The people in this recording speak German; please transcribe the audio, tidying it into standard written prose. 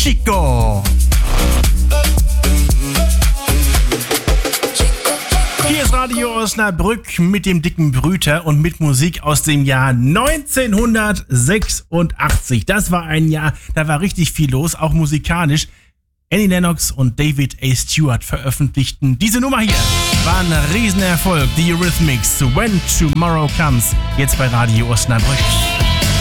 Chico. Hier ist Radio Osnabrück mit dem dicken Brüter und mit Musik aus dem Jahr 1986. Das war ein Jahr, da war richtig viel los, auch musikalisch. Annie Lennox und David A. Stewart veröffentlichten diese Nummer hier. War ein Riesenerfolg. The Eurythmics, When Tomorrow Comes, jetzt bei Radio Osnabrück.